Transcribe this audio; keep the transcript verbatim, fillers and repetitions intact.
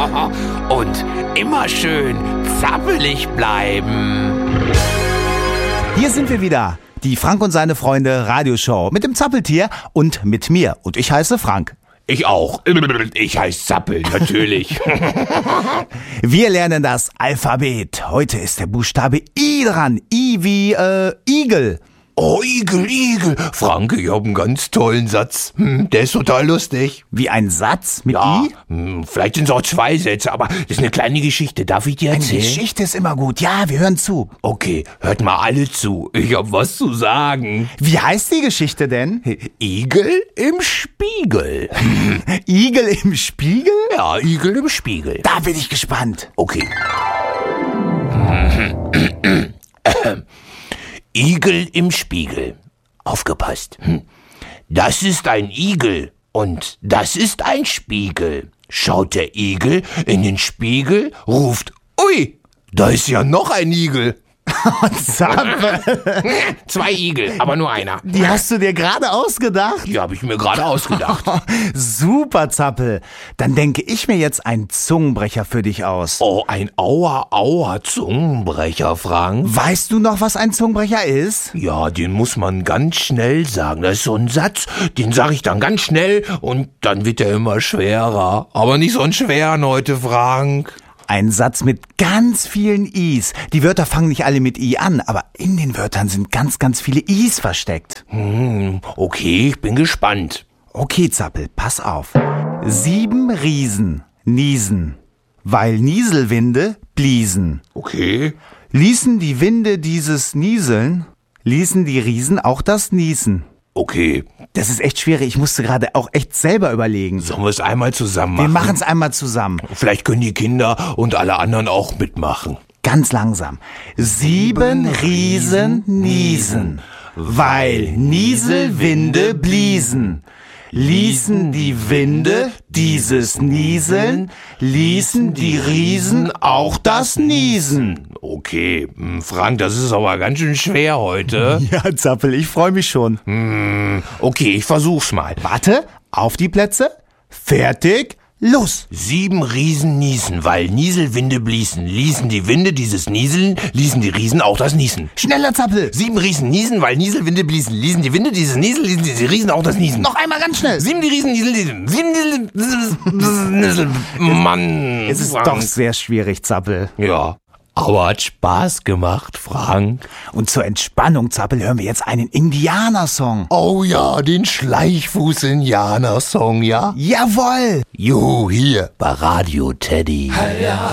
Und immer schön zappelig bleiben. Hier sind wir wieder, die Frank und seine Freunde Radioshow mit dem Zappeltier und mit mir. Und ich heiße Frank. Ich auch. Ich heiße Zappel, natürlich. Wir lernen das Alphabet. Heute ist der Buchstabe I dran. I wie äh, Igel. Oh, Igel, Igel. Frank, ich habe einen ganz tollen Satz. Hm, der ist total lustig. Wie ein Satz mit Ja, I? hm, vielleicht sind es auch zwei Sätze, aber das ist eine kleine Geschichte. Darf ich dir Eine erzählen? Geschichte ist immer gut. Ja, wir hören zu. Okay, hört mal alle zu. Ich hab was zu sagen. Wie heißt die Geschichte denn? Igel im Spiegel. Igel im Spiegel? Ja, Igel im Spiegel. Da bin ich gespannt. Okay. Igel im Spiegel. Aufgepasst. Hm. Das ist ein Igel und das ist ein Spiegel. Schaut der Igel in den Spiegel, ruft, ui, da ist ja noch ein Igel. Zappel, Zwei Igel, aber nur einer. die hast du dir gerade ausgedacht? Die habe ich mir gerade ausgedacht. Super, Zappel. Dann denke ich mir jetzt einen Zungenbrecher für dich aus. Oh, ein Aua, Aua Zungenbrecher, Frank. Weißt du noch, was ein Zungenbrecher ist? Ja, den muss man ganz schnell sagen. Das ist so ein Satz, den sage ich dann ganz schnell und dann wird er immer schwerer. Aber nicht so einen schweren heute, Frank. Ein Satz mit ganz vielen Is. Die Wörter fangen nicht alle mit I an, aber in den Wörtern sind ganz, ganz viele Is versteckt. Hm, okay, ich bin gespannt. Okay, Zappel, pass auf. Sieben Riesen niesen, weil Nieselwinde bliesen. Okay. Ließen die Winde dieses Nieseln, ließen die Riesen auch das Niesen. Okay. Das ist echt schwierig. Ich musste gerade auch echt selber überlegen. Sollen wir es einmal zusammen Wir machen? machen es einmal zusammen. Vielleicht können die Kinder und alle anderen auch mitmachen. Ganz langsam. Sieben Riesen niesen, weil Nieselwinde bliesen. Ließen die Winde dieses Nieseln, ließen die Riesen auch das Niesen. Okay, hm, Frank, das ist aber ganz schön schwer heute. Ja, Zappel, ich freue mich schon. Hm, okay, ich versuch's mal. Warte, auf die Plätze, fertig, los. Sieben Riesen niesen, weil Nieselwinde bliesen. Ließen die Winde dieses Nieseln, ließen die Riesen auch das Niesen. Schneller, Zappel. Sieben Riesen niesen, weil Nieselwinde bliesen. Ließen die Winde dieses Niesen, ließen die Riesen auch das Niesen. Noch einmal ganz schnell. Sieben die Riesen niesen, niesen. Sieben Niesen, niesen. Mann. Es ist Frank. doch sehr schwierig, Zappel. Ja, aber hat Spaß gemacht, Frank. Und zur Entspannung, Zappel, hören wir jetzt einen Indianersong. Oh ja, den Schleichfuß-Indianer-Song, ja? Jawohl. Juhu, hier bei Radio Teddy.